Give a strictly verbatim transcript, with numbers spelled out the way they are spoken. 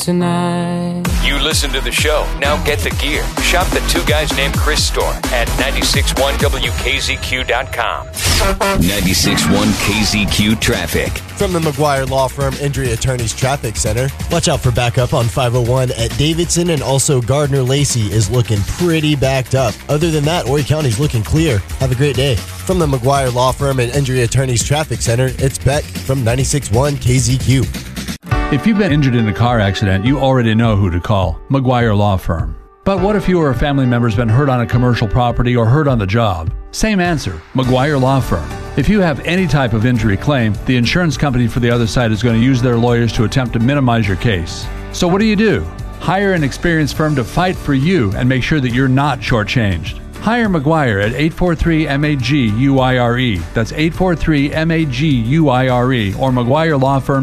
tonight. You listen to the show. Now get the gear. Shop the Two Guys Named Chris store at nine six one W K Z Q dot com. ninety-six point one K Z Q Traffic. From the McGuire Law Firm Injury Attorneys Traffic Center. Watch out for backup on five oh one at Davidson, and also Gardner Lacey is looking pretty backed up. Other than that, Horry County's looking clear. Have a great day. From the McGuire Law Firm and Injury Attorneys Traffic Center, it's Beck from ninety-six point one K Z Q. If you've been injured in a car accident, you already know who to call. McGuire Law Firm. But what if you or a family member's been hurt on a commercial property or hurt on the job? Same answer, McGuire Law Firm. If you have any type of injury claim, the insurance company for the other side is going to use their lawyers to attempt to minimize your case. So what do you do? Hire an experienced firm to fight for you and make sure that you're not shortchanged. Hire McGuire at eight four three M A G U I R E. That's eight four three M A G U I R E or McGuire Law Firm.